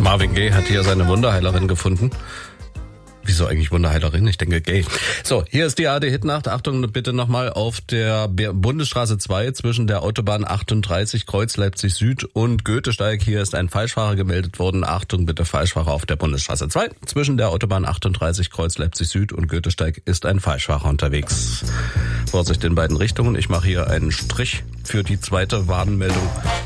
Marvin Gaye hat hier seine Wunderheilerin gefunden. Wieso eigentlich Wunderheilerin? Ich denke Gay. So, hier ist die ARD-Hitnacht. Achtung bitte nochmal, auf der Bundesstraße 2 zwischen der Autobahn 38 Kreuz Leipzig Süd und Goethesteig. Hier ist ein Falschfahrer gemeldet worden. Achtung bitte, Falschfahrer auf der Bundesstraße 2. Zwischen der Autobahn 38 Kreuz Leipzig Süd und Goethesteig ist ein Falschfahrer unterwegs. Vorsicht in beiden Richtungen. Ich mache hier einen Strich für die zweite Warnmeldung.